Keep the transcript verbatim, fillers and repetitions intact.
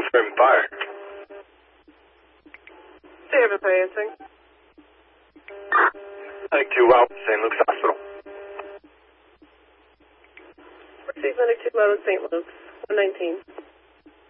screaming fire. David Lansing. ninety-two out, Saint Luke's Hospital. Receive ninety-two out of Saint Luke's, one nineteen.